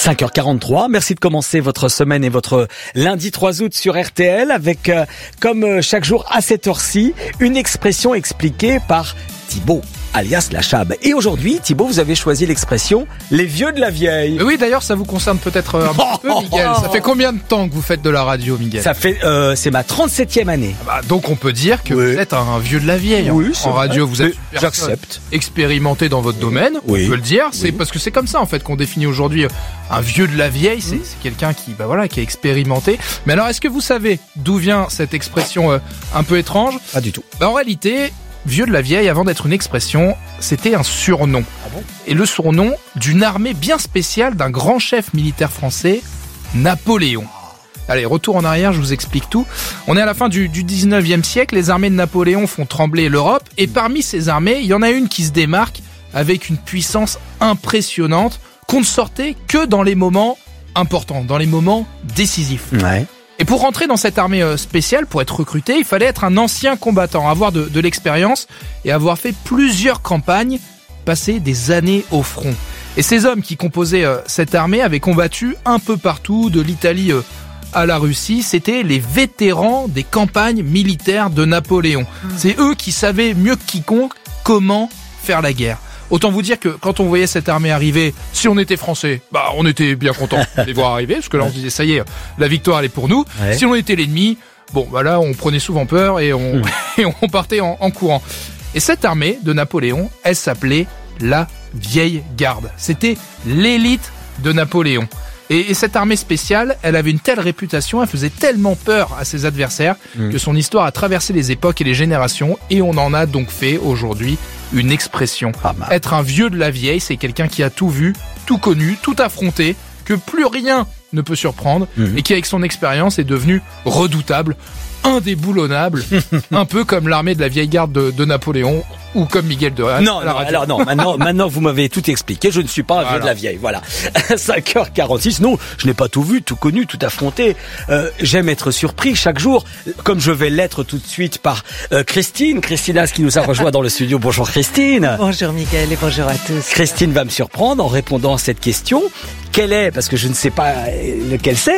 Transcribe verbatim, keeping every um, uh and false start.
cinq heures quarante-trois, merci de commencer votre semaine et votre lundi trois août sur R T L avec, euh, comme chaque jour à cette heure-ci, une expression expliquée par Thibaut, alias la Chab. Et aujourd'hui, Thibaut, vous avez choisi l'expression « les vieux de la vieille ». Oui, d'ailleurs, ça vous concerne peut-être un petit peu, Miguel. Ça fait combien de temps que vous faites de la radio, Miguel ? Ça fait, euh, c'est ma trente-septième année. Bah, donc on peut dire que oui. Vous êtes un vieux de la vieille. Oui, en, en radio, vrai. vous êtes J'accepte. Expérimenté dans votre domaine, oui. on peut le dire. C'est oui. parce que c'est comme ça en fait qu'on définit aujourd'hui un vieux de la vieille. C'est, mmh. c'est quelqu'un qui, bah voilà, qui a expérimenté. Mais alors, est-ce que vous savez d'où vient cette expression euh, un peu étrange ? Pas du tout. Bah, en réalité, vieux de la vieille, avant d'être une expression, c'était un surnom. Ah bon ? Et le surnom d'une armée bien spéciale d'un grand chef militaire français, Napoléon. Allez, retour en arrière, je vous explique tout. On est à la fin du, du dix-neuvième siècle, les armées de Napoléon font trembler l'Europe, et parmi ces armées, il y en a une qui se démarque avec une puissance impressionnante qu'on ne sortait que dans les moments importants, dans les moments décisifs. Ouais. Et pour rentrer dans cette armée spéciale, pour être recruté, il fallait être un ancien combattant, avoir de, de l'expérience et avoir fait plusieurs campagnes, passer des années au front. Et ces hommes qui composaient cette armée avaient combattu un peu partout, de l'Italie à la Russie. C'était les vétérans des campagnes militaires de Napoléon. C'est eux qui savaient mieux que quiconque comment faire la guerre. Autant vous dire que quand on voyait cette armée arriver, si on était français, bah on était bien content de les voir arriver, parce que là on se disait ça y est, la victoire elle est pour nous. Ouais. Si on était l'ennemi, bon bah là on prenait souvent peur et on, mmh. et on partait en, en courant. Et cette armée de Napoléon, elle s'appelait la Vieille Garde. C'était l'élite de Napoléon. Et, et cette armée spéciale, elle avait une telle réputation, elle faisait tellement peur à ses adversaires mmh. que son histoire a traversé les époques et les générations, et on en a donc fait aujourd'hui une expression. Être un vieux de la vieille, c'est quelqu'un qui a tout vu, tout connu, tout affronté, que plus rien ne peut surprendre, mmh. et qui avec son expérience est devenu redoutable, indéboulonnable, un peu comme l'armée de la vieille garde de, de Napoléon, ou comme Miguel de Rennes. Non, non, alors non, maintenant, maintenant vous m'avez tout expliqué, je ne suis pas un voilà. vieux de la vieille, voilà. cinq heures quarante-six, non, je n'ai pas tout vu, tout connu, tout affronté. Euh, j'aime être surpris chaque jour, comme je vais l'être tout de suite par euh, Christine, Christina, qui nous a rejoint dans le studio. Bonjour Christine. Bonjour Miguel et bonjour à tous. Christine va me surprendre en répondant à cette question. Quelle est, parce que je ne sais pas lequel c'est,